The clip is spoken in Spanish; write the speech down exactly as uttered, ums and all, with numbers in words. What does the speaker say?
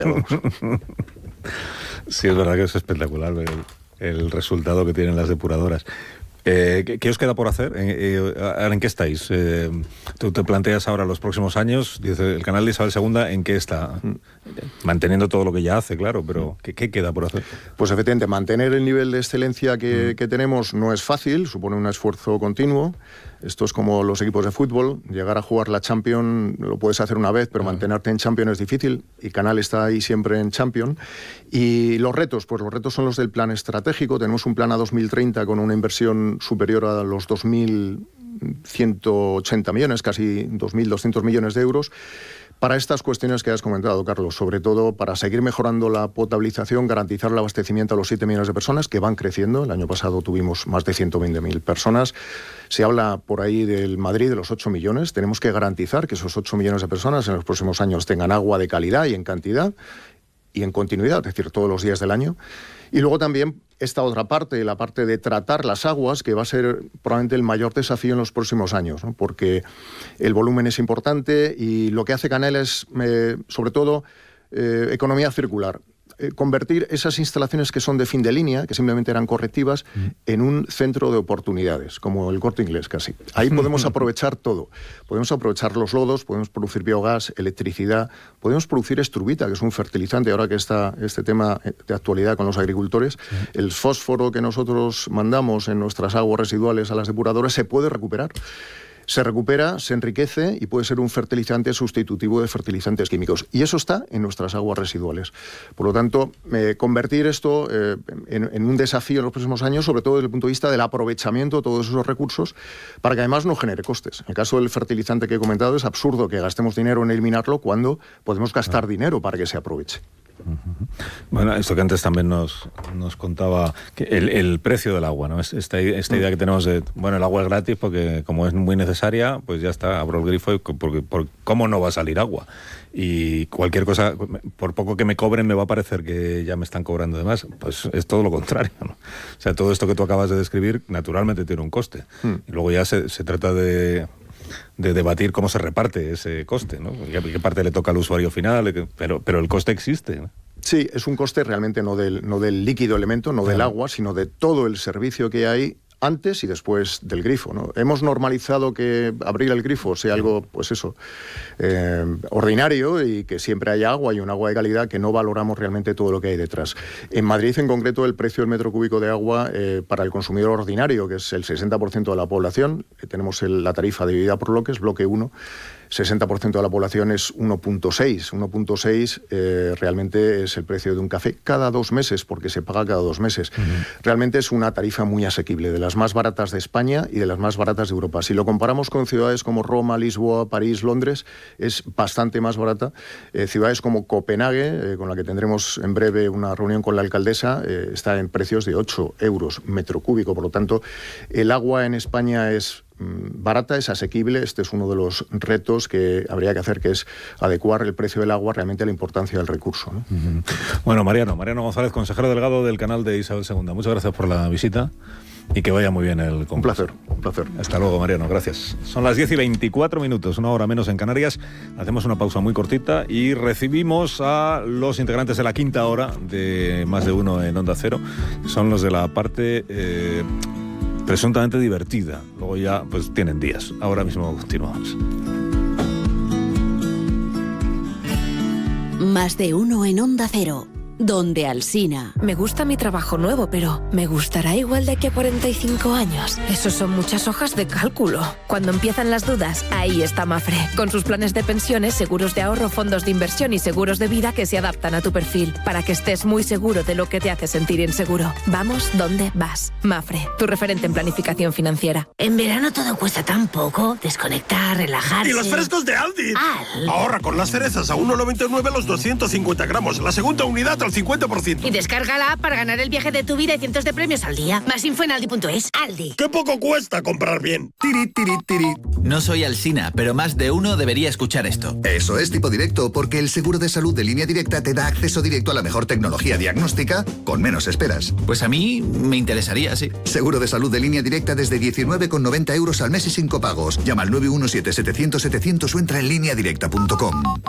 Sí, es verdad que es espectacular ver el, el resultado que tienen las depuradoras. Eh, ¿qué, ¿Qué os queda por hacer? Eh, eh, ¿En qué estáis? Eh, tú te planteas ahora los próximos años, dice el canal de Isabel segunda, ¿en qué está? Manteniendo todo lo que ya hace, claro, pero ¿qué, qué queda por hacer? Pues efectivamente, mantener el nivel de excelencia que, mm. que tenemos no es fácil, supone un esfuerzo continuo. Esto es como los equipos de fútbol, llegar a jugar la Champions lo puedes hacer una vez, pero claro, mantenerte en Champions es difícil, y Canal está ahí siempre en Champions. Y los retos, pues los retos son los del plan estratégico. Tenemos un plan a dos mil treinta con una inversión superior a los dos mil ciento ochenta millones, casi dos mil doscientos millones de euros, para estas cuestiones que has comentado, Carlos, sobre todo para seguir mejorando la potabilización, garantizar el abastecimiento a los siete millones de personas que van creciendo. El año pasado tuvimos más de ciento veinte mil personas. Se habla por ahí del Madrid de los ocho millones. Tenemos que garantizar que esos ocho millones de personas en los próximos años tengan agua de calidad y en cantidad y en continuidad, es decir, todos los días del año. Y luego también esta otra parte, la parte de tratar las aguas, que va a ser probablemente el mayor desafío en los próximos años, ¿no? Porque el volumen es importante y lo que hace Canal es, eh, sobre todo, eh, economía circular. Eh, convertir esas instalaciones que son de fin de línea, que simplemente eran correctivas, mm. en un centro de oportunidades, como el Corte Inglés casi. Ahí podemos aprovechar todo. Podemos aprovechar los lodos, podemos producir biogás, electricidad, podemos producir estrubita, que es un fertilizante, ahora que está este tema de actualidad con los agricultores. Sí. El fósforo que nosotros mandamos en nuestras aguas residuales a las depuradoras se puede recuperar. Se recupera, se enriquece y puede ser un fertilizante sustitutivo de fertilizantes químicos. Y eso está en nuestras aguas residuales. Por lo tanto, eh, convertir esto eh, en, en un desafío en los próximos años, sobre todo desde el punto de vista del aprovechamiento de todos esos recursos, para que además no genere costes. En el caso del fertilizante que he comentado, es absurdo que gastemos dinero en eliminarlo cuando podemos gastar dinero para que se aproveche. Bueno, esto que antes también nos, nos contaba, que el, el precio del agua, ¿no? Esta, esta idea que tenemos de, bueno, el agua es gratis porque como es muy necesaria, pues ya está, abro el grifo y porque, por, ¿cómo no va a salir agua? Y cualquier cosa, por poco que me cobren, me va a parecer que ya me están cobrando de más. Pues es todo lo contrario, ¿no? O sea, todo esto que tú acabas de describir, naturalmente tiene un coste. Hmm. Y luego ya se, se trata de... de debatir cómo se reparte ese coste, ¿no? ¿Qué, qué parte le toca al usuario final? Pero, pero el coste existe, ¿no? Sí, es un coste realmente no del, no del líquido elemento, no claro. del agua, sino de todo el servicio que hay antes y después del grifo, ¿no? Hemos normalizado que abrir el grifo sea algo, pues eso, eh, ordinario, y que siempre haya agua y un agua de calidad, que no valoramos realmente todo lo que hay detrás. En Madrid, en concreto, el precio del metro cúbico de agua eh, para el consumidor ordinario, que es el sesenta por ciento de la población, eh, tenemos el, la tarifa dividida por bloques, bloque uno, sesenta por ciento de la población es uno punto seis. uno punto seis eh, realmente es el precio de un café cada dos meses, porque se paga cada dos meses. Uh-huh. Realmente es una tarifa muy asequible, de las más baratas de España y de las más baratas de Europa. Si lo comparamos con ciudades como Roma, Lisboa, París, Londres, es bastante más barata. Eh, ciudades como Copenhague, eh, con la que tendremos en breve una reunión con la alcaldesa, eh, está en precios de ocho euros metro cúbico. Por lo tanto, el agua en España es barata, es asequible. Este es uno de los retos que habría que hacer, que es adecuar el precio del agua realmente a la importancia del recurso, ¿no? Uh-huh. Bueno, Mariano, Mariano González, consejero delegado del canal de Isabel segunda. Muchas gracias por la visita y que vaya muy bien el concurso. Un placer, un placer. Hasta luego, Mariano, gracias. Son las diez y veinticuatro minutos, una hora menos en Canarias. Hacemos una pausa muy cortita y recibimos a los integrantes de la quinta hora de Más de Uno en Onda Cero. Son los de la parte... Eh, presuntamente divertida. Luego ya, pues, tienen días. Ahora mismo continuamos. Más de Uno en Onda Cero. Donde Alsina. Me gusta mi trabajo nuevo, pero ¿me gustará igual de aquí a cuarenta y cinco años? Eso son muchas hojas de cálculo. Cuando empiezan las dudas, ahí está Mafre. Con sus planes de pensiones, seguros de ahorro, fondos de inversión y seguros de vida que se adaptan a tu perfil, para que estés muy seguro de lo que te hace sentir inseguro. Vamos donde vas. Mafre, tu referente en planificación financiera. En verano todo cuesta tan poco. Desconectar, relajarse. ¡Y los frescos de Aldi! Al. Ahorra con las cerezas a uno noventa y nueve los doscientos cincuenta gramos. La segunda unidad al cincuenta por ciento. Y descarga la app para ganar el viaje de tu vida y cientos de premios al día. Más info en aldi punto es. Aldi. ¡Qué poco cuesta comprar bien! Tiri, tiri, tiri. No soy Alsina, pero más de uno debería escuchar esto. Eso es Tipo Directo, porque el seguro de salud de Línea Directa te da acceso directo a la mejor tecnología diagnóstica con menos esperas. Pues a mí me interesaría, sí. Seguro de salud de Línea Directa desde diecinueve con noventa euros al mes y sin copagos. Llama al nueve uno siete, setecientos, setecientos o entra en línea directa punto com.